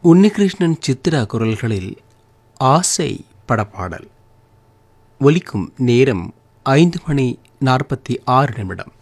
உன்னிகிருஷ்ணன் சித்ரா குரல்களில் ஆசை படப்பாடல் ஒலிக்கும் நேரம் 5:46.